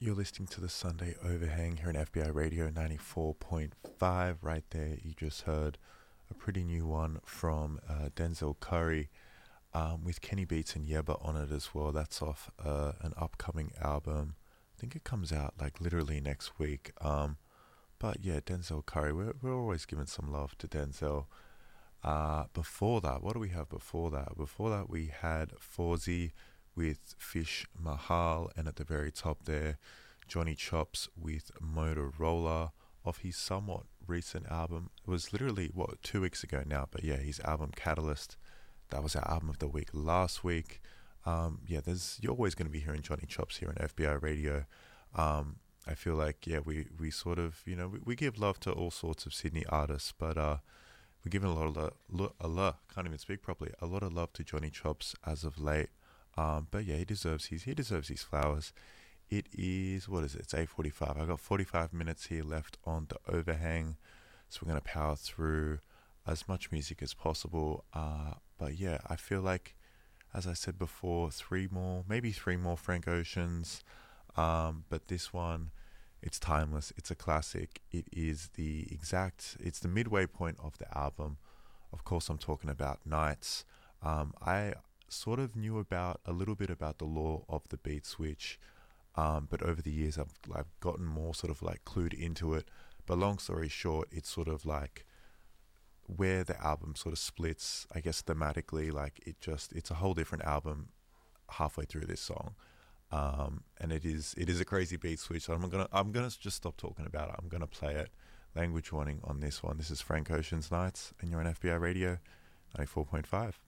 You're listening to the Sunday Overhang here on FBI Radio 94.5. Right there, you just heard a pretty new one from Denzel Curry with Kenny Beats and Yebba on it as well. That's off an upcoming album. I think it comes out like literally next week. But yeah, Denzel Curry, we're always giving some love to Denzel. Before that, what do we have before that? Before that, we had Fawzi with Fish Mahal, and at the very top there, Johnny Chops with Motorola off his somewhat recent album. It was literally, 2 weeks ago now, but yeah, his album Catalyst. That was our album of the week last week. You're always going to be hearing Johnny Chops here on FBI Radio. I feel like, we sort of, we give love to all sorts of Sydney artists, but we're giving a can't even speak properly, a lot of love to Johnny Chops as of late. But yeah, he deserves his flowers. It is, it's 8:45. I've got 45 minutes here left on the overhang, so we're going to power through as much music as possible. But yeah, I feel like, as I said before, maybe three more Frank Oceans. But this one, it's timeless. It's a classic. It's the midway point of the album. Of course, I'm talking about Nights. I sort of knew a little bit about the law of the beat switch, but over the years I've gotten more sort of like clued into it. But long story short, it's sort of like where the album sort of splits, I guess thematically, like it's a whole different album halfway through this song. And it is a crazy beat switch. So I'm gonna just stop talking about it. I'm gonna play it. Language warning on this one. This is Frank Ocean's Nights, and you're on FBI Radio 94.5.